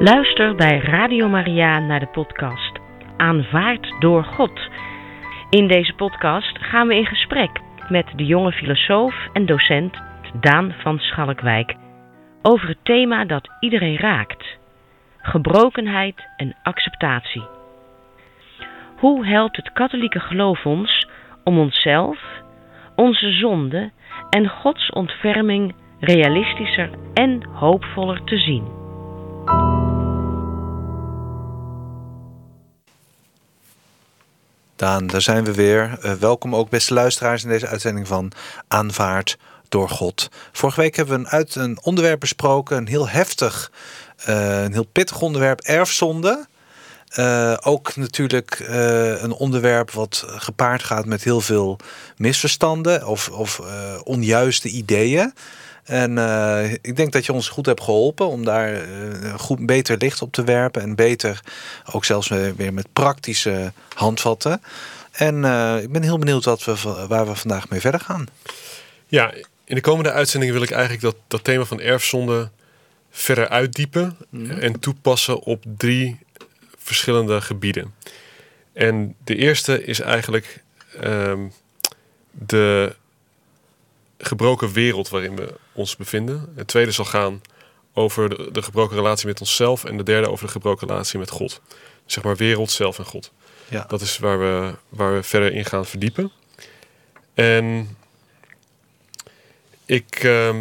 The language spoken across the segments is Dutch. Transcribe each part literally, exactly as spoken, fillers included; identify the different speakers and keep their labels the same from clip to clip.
Speaker 1: Luister bij Radio Maria naar de podcast Aanvaard door God. In deze podcast gaan we in gesprek met de jonge filosoof en docent Daan van Schalkwijk over het thema dat iedereen raakt: gebrokenheid en acceptatie. Hoe helpt het katholieke geloof ons om onszelf, onze zonde en Gods ontferming realistischer en hoopvoller te zien?
Speaker 2: Daan, daar zijn we weer. Uh, welkom ook, beste luisteraars, in deze uitzending van Aanvaard door God. Vorige week hebben we een, uit, een onderwerp besproken, een heel heftig, uh, een heel pittig onderwerp, erfzonde. Uh, ook natuurlijk uh, een onderwerp wat gepaard gaat met heel veel misverstanden of, of uh, onjuiste ideeën. En uh, ik denk dat je ons goed hebt geholpen om daar uh, goed, beter licht op te werpen. En beter ook zelfs weer met praktische handvatten. En uh, ik ben heel benieuwd wat we, waar we vandaag mee verder gaan.
Speaker 3: Ja, in de komende uitzendingen wil ik eigenlijk dat, dat thema van erfzonde verder uitdiepen. Mm-hmm. En toepassen op drie verschillende gebieden. En de eerste is eigenlijk um, de gebroken wereld waarin we ons bevinden. Het tweede zal gaan over de, de gebroken relatie met onszelf. En de derde over de gebroken relatie met God. Zeg maar wereld, zelf en God. Ja. Dat is waar we, waar we verder in gaan verdiepen. En ik, uh,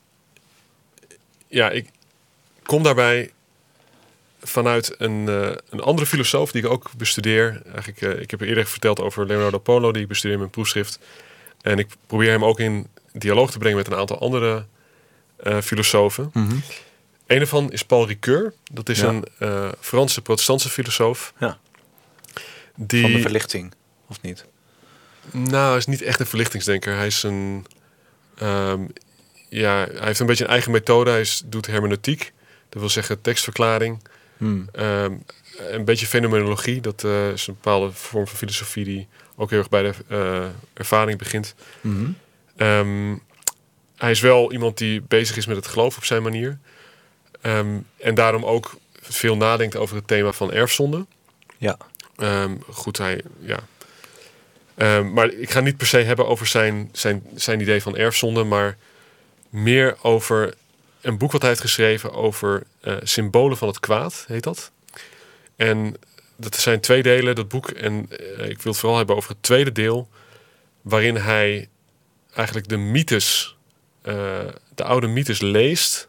Speaker 3: ja, ik kom daarbij vanuit een, uh, een andere filosoof die ik ook bestudeer. Eigenlijk, uh, ik heb eerder verteld over Leonardo Polo, die ik bestudeer in mijn proefschrift. En ik probeer hem ook in dialoog te brengen met een aantal andere uh, filosofen. Mm-hmm. Een ervan is Paul Ricoeur. Dat is ja. een uh, Franse protestantse filosoof.
Speaker 2: Ja.
Speaker 3: Die,
Speaker 2: van de verlichting, of niet?
Speaker 3: Nou, hij is niet echt een verlichtingsdenker. Hij is een... Um, ja, hij heeft een beetje een eigen methode. Hij is, doet hermeneutiek. Dat wil zeggen tekstverklaring. Hmm. Um, een beetje fenomenologie. Dat uh, is een bepaalde vorm van filosofie die ook heel erg bij de uh, ervaring begint. Mm-hmm. Um, hij is wel iemand die bezig is met het geloof op zijn manier. Um, en daarom ook veel nadenkt over het thema van erfzonde.
Speaker 2: Ja.
Speaker 3: Um, goed, hij... Ja. Um, maar ik ga niet per se hebben over zijn, zijn, zijn idee van erfzonde, maar meer over een boek wat hij heeft geschreven over uh, symbolen van het kwaad, heet dat. En dat zijn twee delen, dat boek. En uh, ik wil het vooral hebben over het tweede deel, waarin hij eigenlijk de mythes, uh, de oude mythes leest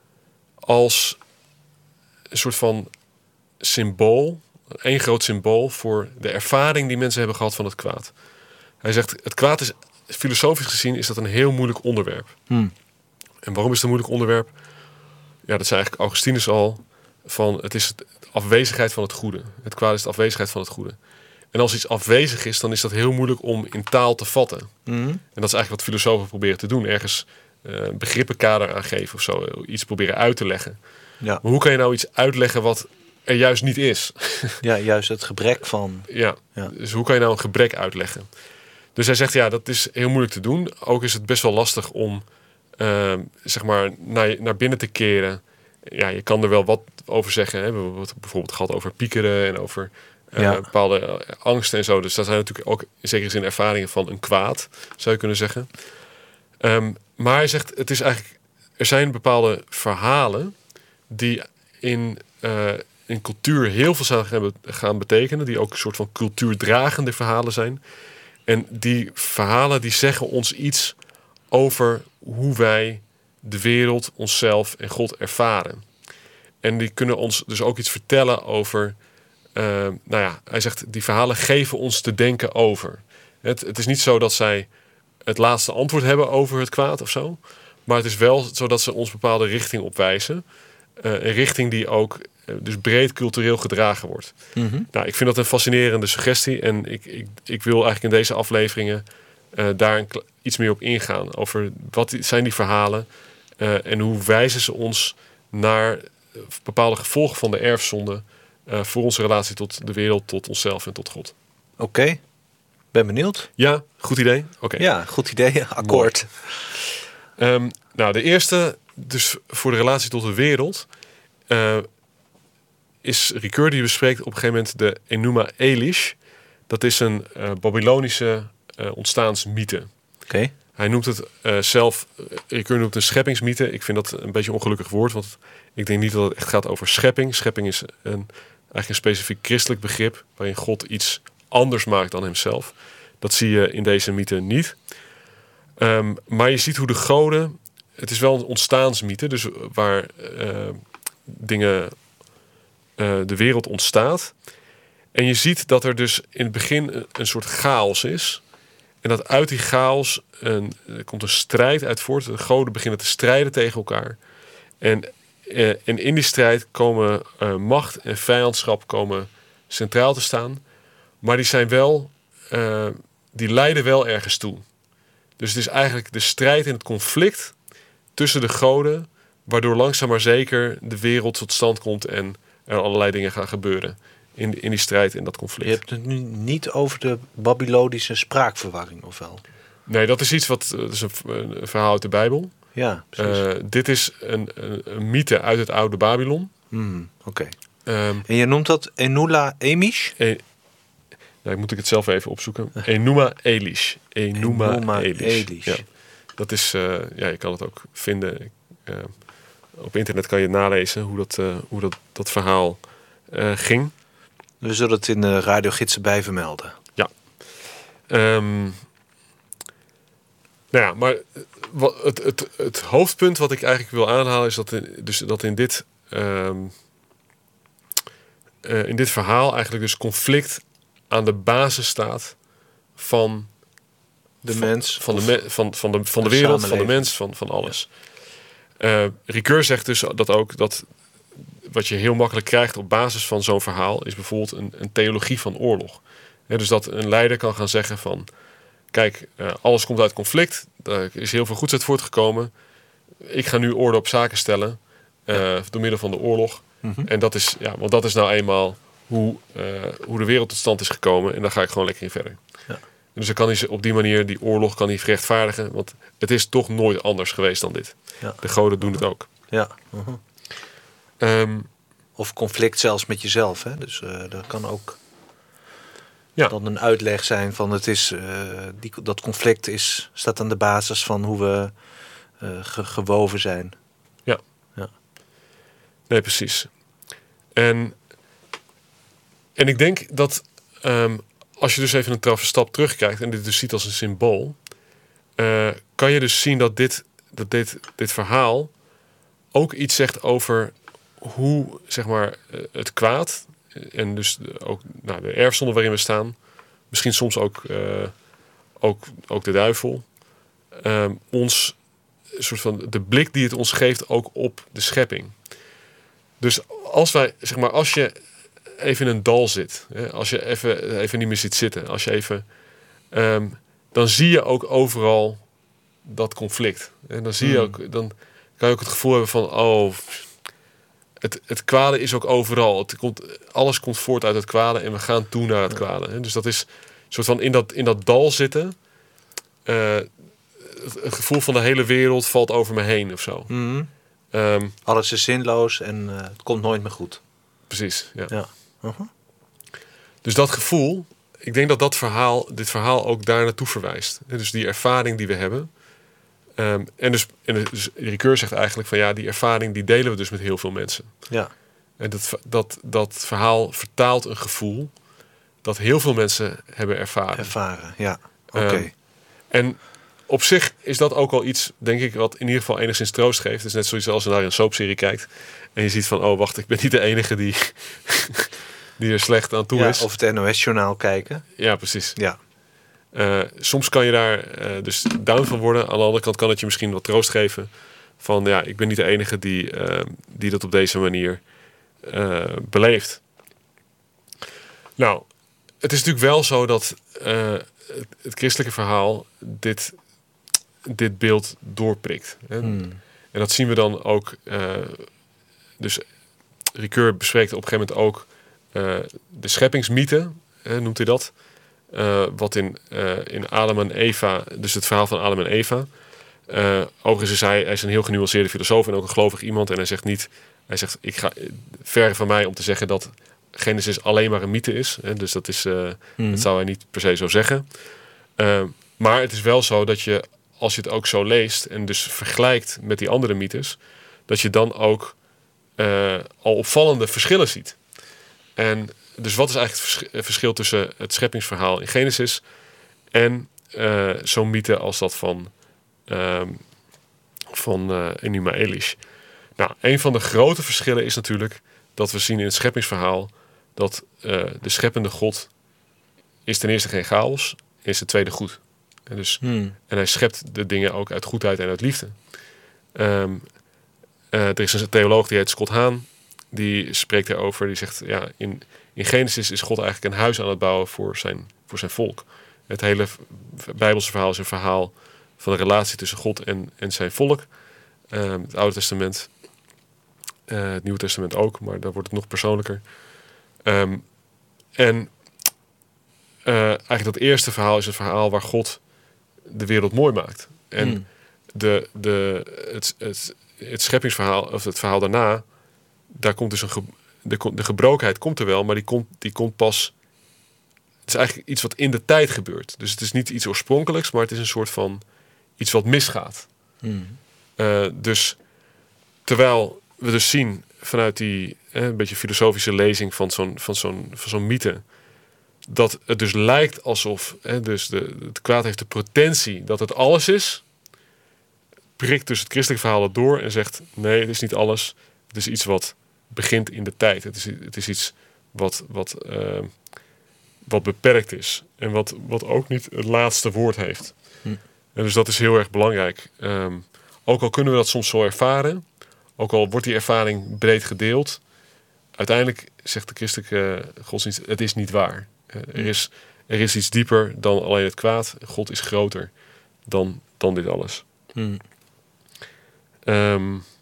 Speaker 3: als een soort van symbool, één groot symbool voor de ervaring die mensen hebben gehad van het kwaad. Hij zegt, het kwaad is, filosofisch gezien, is dat een heel moeilijk onderwerp. Hmm. En waarom is het een moeilijk onderwerp? Ja, dat zei eigenlijk Augustinus al, van het is de afwezigheid van het goede. Het kwaad is de afwezigheid van het goede. En als iets afwezig is, dan is dat heel moeilijk om in taal te vatten. Mm. En dat is eigenlijk wat filosofen proberen te doen. Ergens uh, een begrippenkader aangeven of zo. Iets proberen uit te leggen. Ja. Maar hoe kan je nou iets uitleggen wat er juist niet is?
Speaker 2: Ja, juist het gebrek van...
Speaker 3: Ja, ja, dus hoe kan je nou een gebrek uitleggen? Dus hij zegt, ja, dat is heel moeilijk te doen. Ook is het best wel lastig om uh, zeg maar naar, naar binnen te keren. Ja, je kan er wel wat over zeggen. Hè? We hebben het bijvoorbeeld gehad over piekeren en over uh, ja. bepaalde angsten en zo. Dus dat zijn natuurlijk ook in zekere zin ervaringen van een kwaad, zou je kunnen zeggen. Um, maar hij zegt, het is eigenlijk, er zijn bepaalde verhalen die in, uh, in cultuur heel veel zijn gaan betekenen, die ook een soort van cultuurdragende verhalen zijn. En die verhalen die zeggen ons iets over hoe wij de wereld, onszelf en God ervaren. En die kunnen ons dus ook iets vertellen over... Uh, nou ja, hij zegt, die verhalen geven ons te denken over. Het, het is niet zo dat zij het laatste antwoord hebben over het kwaad of zo. Maar het is wel zo dat ze ons bepaalde richting opwijzen. Uh, een richting die ook uh, dus breed cultureel gedragen wordt. Mm-hmm. Nou, ik vind dat een fascinerende suggestie. En ik, ik, ik wil eigenlijk in deze afleveringen uh, daar een, iets meer op ingaan. Over wat zijn die verhalen uh, en hoe wijzen ze ons naar bepaalde gevolgen van de erfzonde uh, voor onze relatie tot de wereld, tot onszelf en tot God.
Speaker 2: Oké, okay. Ben benieuwd.
Speaker 3: Ja, goed idee.
Speaker 2: Okay. Ja, goed idee. Akkoord.
Speaker 3: Um, nou, de eerste, dus voor de relatie tot de wereld. Uh, is Ricoeur die bespreekt op een gegeven moment de Enuma Elish. Dat is een uh, Babylonische uh, ontstaansmythe.
Speaker 2: Oké. Okay.
Speaker 3: Hij noemt het uh, zelf, Ricoeur noemt het een scheppingsmythe. Ik vind dat een beetje een ongelukkig woord, want ik denk niet dat het echt gaat over schepping. Schepping is een, eigenlijk een specifiek christelijk begrip waarin God iets anders maakt dan hemzelf. Dat zie je in deze mythe niet. Um, maar je ziet hoe de goden, het is wel een ontstaansmythe, dus waar uh, dingen, uh, de wereld ontstaat. En je ziet dat er dus in het begin een, een soort chaos is. En dat uit die chaos een, er komt een strijd uit voort. De goden beginnen te strijden tegen elkaar. En, uh, en in die strijd komen uh, macht en vijandschap komen centraal te staan. Maar die zijn wel, uh, die leiden wel ergens toe. Dus het is eigenlijk de strijd en het conflict tussen de goden, waardoor langzaam maar zeker de wereld tot stand komt en er allerlei dingen gaan gebeuren in, in die strijd en dat conflict.
Speaker 2: Je hebt het nu niet over de Babylonische spraakverwarring, of wel?
Speaker 3: Nee, dat is iets wat, dat is een, een verhaal uit de Bijbel.
Speaker 2: Ja, precies.
Speaker 3: Uh, dit is een, een, een mythe uit het oude Babylon.
Speaker 2: Mm, Oké.
Speaker 3: Okay. Um,
Speaker 2: en je noemt dat Enuma Elish?
Speaker 3: E- nou, moet ik het zelf even opzoeken. Enuma Elish. Enuma, Enuma Elish. Elish. Ja. Dat is, uh, ja, je kan het ook vinden. Uh, op internet kan je nalezen hoe dat, uh, hoe dat, dat verhaal uh, ging.
Speaker 2: We zullen het in de radiogidsen bij vermelden.
Speaker 3: Ja. Um, nou ja, maar wat, het, het, het hoofdpunt wat ik eigenlijk wil aanhalen is dat in, dus dat in dit, um, uh, in dit verhaal eigenlijk dus conflict aan de basis staat van
Speaker 2: de
Speaker 3: van,
Speaker 2: mens,
Speaker 3: van de, me, van, van de, van de wereld, van de mens, van, van alles. Ja. Uh, Ricoeur zegt dus dat ook dat wat je heel makkelijk krijgt op basis van zo'n verhaal is bijvoorbeeld een, een theologie van oorlog. Ja, dus dat een leider kan gaan zeggen van, kijk, uh, alles komt uit conflict, er is heel veel goeds uit voortgekomen. Ik ga nu orde op zaken stellen uh, ja. door middel van de oorlog. Mm-hmm. En dat is, ja, want dat is nou eenmaal hoe, uh, hoe de wereld tot stand is gekomen. En daar ga ik gewoon lekker in verder. Ja. Dus dan kan hij op die manier die oorlog kan hij rechtvaardigen. Want het is toch nooit anders geweest dan dit. Ja. De goden doen het ook.
Speaker 2: Ja. Uh-huh. Um, of conflict zelfs met jezelf. Hè? Dus uh, dat kan ook ja. dan een uitleg zijn van het is uh, die, dat conflict is, staat aan de basis van hoe we uh, ge- gewoven zijn.
Speaker 3: Ja.
Speaker 2: ja.
Speaker 3: Nee, precies. En, en ik denk dat um, als je dus even een traffe stap terugkijkt en dit dus ziet als een symbool, uh, kan je dus zien dat dit, dat dit, dit verhaal ook iets zegt over hoe, zeg maar, het kwaad en dus ook nou, de erfzonde waarin we staan, misschien soms ook, uh, ook, ook de duivel, um, ons soort van de blik die het ons geeft ook op de schepping. Dus als wij, zeg maar, als je even in een dal zit, hè, als je even, even niet meer ziet zitten, als je even, um, dan zie je ook overal dat conflict. En dan zie je ook, dan kan je ook het gevoel hebben van, oh, het, het kwade is ook overal. Het komt, alles komt voort uit het kwade en we gaan toe naar het kwade. Hè. Dus dat is een soort van in dat, in dat dal zitten. Uh, het, het gevoel van de hele wereld valt over me heen of zo.
Speaker 2: Mm-hmm. Um, Alles is zinloos en uh, het komt nooit meer goed.
Speaker 3: Precies, ja.
Speaker 2: ja. Uh-huh.
Speaker 3: Dus dat gevoel, ik denk dat dat verhaal, dit verhaal ook daar naartoe verwijst. Dus die ervaring die we hebben. Um, en dus, en dus Ricoeur zegt eigenlijk van ja, die ervaring die delen we dus met heel veel mensen.
Speaker 2: Ja.
Speaker 3: En dat, dat, dat verhaal vertaalt een gevoel dat heel veel mensen hebben ervaren.
Speaker 2: Ervaren, ja. Oké. Okay.
Speaker 3: Um, en op zich is dat ook al iets, denk ik, wat in ieder geval enigszins troost geeft. Het is net zoiets als je naar een soapserie kijkt en je ziet van, oh wacht, ik ben niet de enige die, die er slecht aan toe
Speaker 2: ja,
Speaker 3: is.
Speaker 2: Of het N O S-journaal kijken.
Speaker 3: Ja, precies.
Speaker 2: Ja.
Speaker 3: Uh, soms kan je daar uh, dus down van worden. Aan de andere kant kan het je misschien wat troost geven. Van ja, ik ben niet de enige die, uh, die dat op deze manier uh, beleeft. Nou, het is natuurlijk wel zo dat uh, het, het christelijke verhaal dit, dit beeld doorprikt. Hè? Hmm. En dat zien we dan ook. Uh, dus Ricoeur bespreekt op een gegeven moment ook uh, de scheppingsmythe, hè, noemt hij dat. Uh, wat in, uh, in Adam en Eva, dus het verhaal van Adam en Eva. Uh, overigens is hij, hij is een heel genuanceerde filosoof en ook een gelovig iemand. En hij zegt niet Hij zegt, ik ga ver van mij om te zeggen dat Genesis alleen maar een mythe is. Hè? Dus dat, is, uh, mm. dat zou hij niet per se zo zeggen. Uh, maar het is wel zo dat je, als je het ook zo leest en dus vergelijkt met die andere mythes, dat je dan ook uh, al opvallende verschillen ziet. En dus wat is eigenlijk het verschil tussen het scheppingsverhaal in Genesis en uh, zo'n mythe als dat van, uh, van uh, Enuma Elish? Nou, een van de grote verschillen is natuurlijk dat we zien in het scheppingsverhaal dat uh, de scheppende God is ten eerste geen chaos, is ten tweede goed. En, dus, hmm. en hij schept de dingen ook uit goedheid en uit liefde. Um, uh, er is een theoloog die heet Scott Hahn, die spreekt erover, die zegt, ja, in, in Genesis is God eigenlijk een huis aan het bouwen voor zijn, voor zijn volk. Het hele Bijbelse verhaal is een verhaal van de relatie tussen God en, en zijn volk. Um, het Oude Testament, uh, het Nieuwe Testament ook, maar daar wordt het nog persoonlijker. Um, en uh, eigenlijk dat eerste verhaal is het verhaal waar God de wereld mooi maakt. En hmm. de, de, het, het, het scheppingsverhaal, of het verhaal daarna, daar komt dus een ge, de, de gebrokenheid komt er wel, maar die komt, die komt pas. Het is eigenlijk iets wat in de tijd gebeurt. Dus het is niet iets oorspronkelijks, maar het is een soort van iets wat misgaat. Hmm. Uh, dus terwijl we dus zien vanuit die eh, een beetje filosofische lezing van zo'n, van zo'n, van zo'n mythe, dat het dus lijkt alsof hè, dus de, het kwaad heeft de potentie dat het alles is, prikt dus het christelijke verhaal het door en zegt, nee, het is niet alles. Het is iets wat begint in de tijd. Het is, het is iets wat, wat, uh, wat beperkt is. En wat, wat ook niet het laatste woord heeft. Hm. En dus dat is heel erg belangrijk. Um, ook al kunnen we dat soms zo ervaren, ook al wordt die ervaring breed gedeeld, uiteindelijk zegt de christelijke godsdienst, het is niet waar. Uh, er, is, er is iets dieper dan alleen het kwaad. God is groter dan, dan dit alles. Hmm. Um,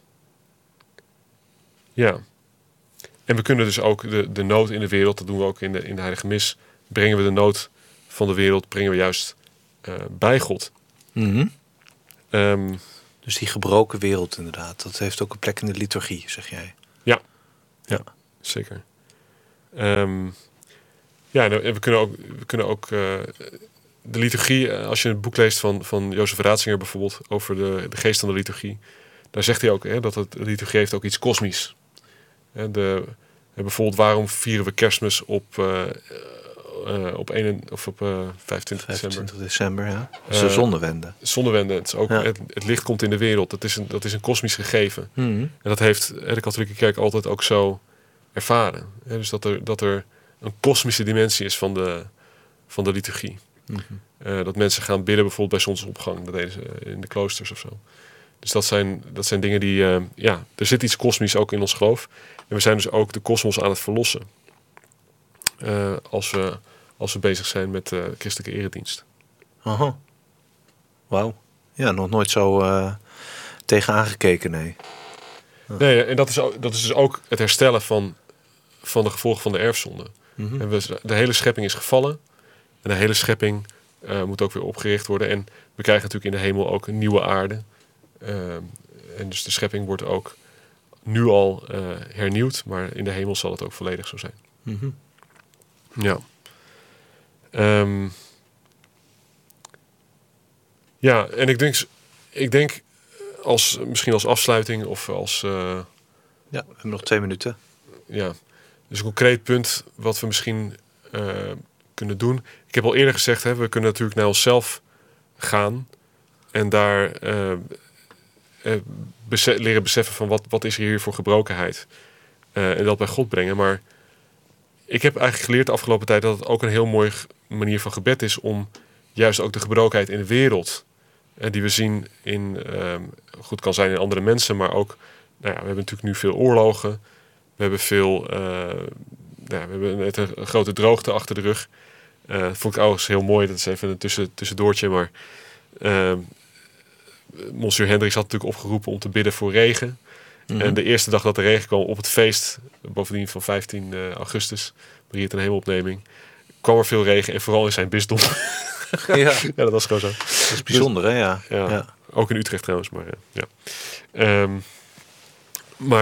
Speaker 3: ja. En we kunnen dus ook de, de nood in de wereld, dat doen we ook in de, in de Heilige Mis, brengen we de nood van de wereld, brengen we juist uh, bij God. Mm-hmm. Um,
Speaker 2: dus die gebroken wereld inderdaad, dat heeft ook een plek in de liturgie, zeg jij.
Speaker 3: Ja, ja, ja. Zeker. Um, ja, en we kunnen ook, we kunnen ook uh, de liturgie, als je een boek leest van, van Jozef Ratzinger bijvoorbeeld, over de, de geest van de liturgie, daar zegt hij ook hè, dat het, de liturgie heeft ook iets kosmisch. En de, bijvoorbeeld, waarom vieren we Kerstmis op, uh, uh, op, een, of op uh, vijfentwintig
Speaker 2: vijfentwintig december, ja. Dat is de zonnewende.
Speaker 3: Uh, zonnewende. Het, is ook, ja. het, het licht komt in de wereld. Dat is een, dat is een kosmisch gegeven. Mm-hmm. En dat heeft de katholieke kerk altijd ook zo ervaren. Hè, dus dat er, dat er een kosmische dimensie is van de, van de liturgie. Mm-hmm. Uh, dat mensen gaan bidden bijvoorbeeld bij zonsopgang. Dat deden ze in de kloosters of zo. Dus dat zijn, dat zijn dingen die... Uh, ja, er zit iets kosmisch ook in ons geloof. En we zijn dus ook de kosmos aan het verlossen. Uh, als, we, als we bezig zijn met de uh, christelijke eredienst.
Speaker 2: Aha. Wauw. Ja, nog nooit zo uh, tegen aangekeken, nee.
Speaker 3: Oh. Nee, en dat is, dat is dus ook het herstellen van, van de gevolgen van de erfzonde. Mm-hmm. En we, de hele schepping is gevallen. En de hele schepping uh, moet ook weer opgericht worden. En we krijgen natuurlijk in de hemel ook een nieuwe aarde. Uh, en dus de schepping wordt ook nu al uh, hernieuwd, maar in de hemel zal het ook volledig zo zijn. Mm-hmm. Ja. Um, ja, en ik denk, ik denk als, misschien als afsluiting of als... Uh,
Speaker 2: ja, we hebben nog twee minuten.
Speaker 3: Ja, dus een concreet punt wat we misschien uh, kunnen doen. Ik heb al eerder gezegd, hè, we kunnen natuurlijk naar onszelf gaan en daar... Uh, Uh, bese- leren beseffen van wat, wat is er hier voor gebrokenheid. Uh, en dat bij God brengen. Maar ik heb eigenlijk geleerd de afgelopen tijd dat het ook een heel mooie g- manier van gebed is om juist ook de gebrokenheid in de wereld, uh, die we zien in, uh, goed kan zijn in andere mensen, maar ook, nou ja, we hebben natuurlijk nu veel oorlogen. We hebben veel, uh, nou ja, we hebben net een, een grote droogte achter de rug. Uh, dat vond ik overigens heel mooi. Dat is even een tussen, tussendoortje, maar... Uh, Monsieur Hendricks had natuurlijk opgeroepen om te bidden voor regen. Mm-hmm. En de eerste dag dat de regen kwam op het feest, bovendien van vijftien augustus, Maria ten Hemelopneming, kwam er veel regen en vooral in zijn bisdom. Ja. Ja, dat was gewoon zo.
Speaker 2: Dat is bijzonder, dus, hè? Ja.
Speaker 3: Ja, ja. Ook in Utrecht trouwens, maar ja. Um, maar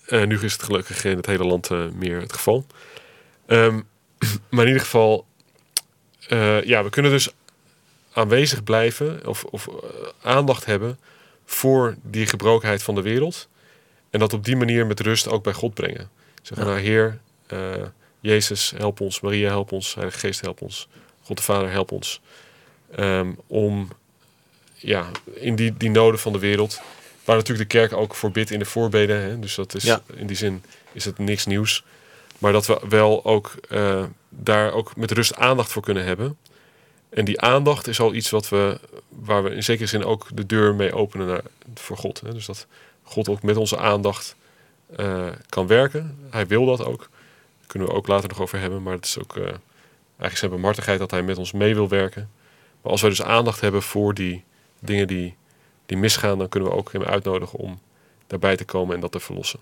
Speaker 3: Uh, nu is het gelukkig in het hele land uh, meer het geval. Um, maar in ieder geval, uh, ja, we kunnen dus aanwezig blijven of, of uh, aandacht hebben voor die gebrokenheid van de wereld. En dat op die manier met rust ook bij God brengen. Zeggen, ja. nou Heer, uh, Jezus, help ons. Maria, help ons. Heilige Geest, help ons. God de Vader, help ons. Um, om ja, in die, die noden van de wereld, waar natuurlijk de kerk ook voor bidt in de voorbeden. Hè? Dus dat is, ja. in die zin is het niks nieuws. Maar dat we wel ook uh, daar ook met rust aandacht voor kunnen hebben. En die aandacht is al iets wat we, waar we in zekere zin ook de deur mee openen naar, voor God. Hè? Dus dat God ook met onze aandacht uh, kan werken. Hij wil dat ook. Daar kunnen we ook later nog over hebben. Maar het is ook uh, eigenlijk zijn bemartigheid dat hij met ons mee wil werken. Maar als wij dus aandacht hebben voor die dingen die, die misgaan, dan kunnen we ook hem uitnodigen om daarbij te komen en dat te verlossen.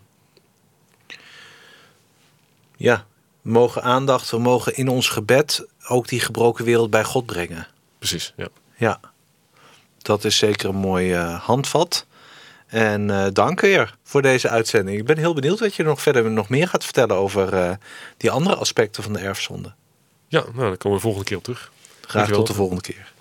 Speaker 2: Ja, we mogen aandacht, we mogen in ons gebed ook die gebroken wereld bij God brengen.
Speaker 3: Precies, ja.
Speaker 2: Ja, dat is zeker een mooi uh, handvat. En uh, dank weer voor deze uitzending. Ik ben heel benieuwd wat je nog verder nog meer gaat vertellen over uh, die andere aspecten van de erfzonde.
Speaker 3: Ja, nou, dan komen we de volgende keer op terug.
Speaker 2: Graag tot de volgende keer.